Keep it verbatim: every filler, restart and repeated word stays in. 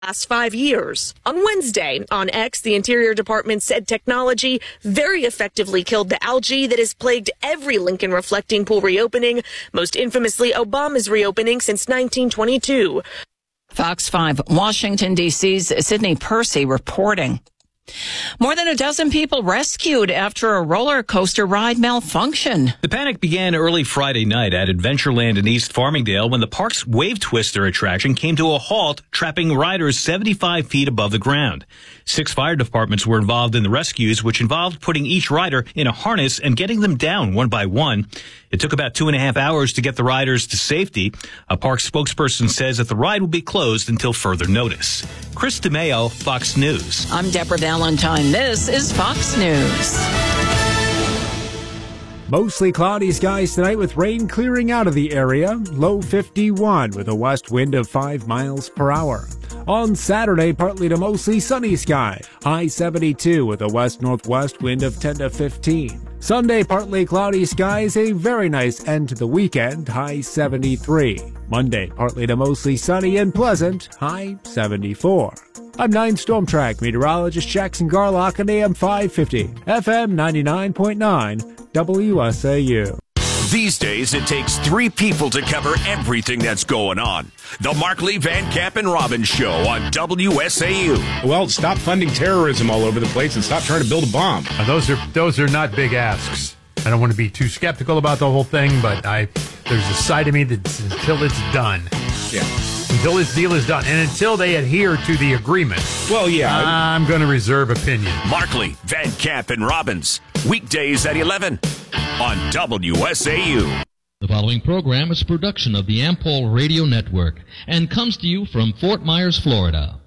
last five years. On Wednesday, on X, the Interior Department said technology very effectively killed the algae that has plagued every Lincoln reflecting pool reopening, most infamously Obama's reopening since nineteen twenty-two. Fox five, Washington, D C's Sydney Percy reporting. More than a dozen people rescued after a roller coaster ride malfunction. The panic began early Friday night at Adventureland in East Farmingdale when the park's Wave Twister attraction came to a halt, trapping riders seventy-five feet above the ground. Six fire departments were involved in the rescues, which involved putting each rider in a harness and getting them down one by one. It took about two and a half hours to get the riders to safety. A park spokesperson says that the ride will be closed until further notice. Chris DeMeo, Fox News. I'm Deborah Valentine. This is Fox News. Mostly cloudy skies tonight with rain clearing out of the area. Low fifty-one with a west wind of five miles per hour. On Saturday, partly to mostly sunny sky. High seventy-two with a west-northwest wind of ten to fifteen. Sunday, partly cloudy skies, a very nice end to the weekend. High seventy-three. Monday, partly to mostly sunny and pleasant. High seventy-four. I'm nine Storm Track meteorologist Jackson Garlock on A M five fifty, F M ninety-nine point nine, W S A U. These days, it takes three people to cover everything that's going on. The Markley, Van Camp, and Robbins Show on W S A U. Well, stop funding terrorism all over the place and stop trying to build a bomb. Uh, those are those are not big asks. I don't want to be too skeptical about the whole thing, but I there's a side of me that's until it's done. Yeah. Until this deal is done, and until they adhere to the agreement. Well, yeah. I'm going to reserve opinion. Markley, Van Camp, and Robbins. Weekdays at eleven on W S A U. The following program is a production of the Ampol Radio Network and comes to you from Fort Myers, Florida.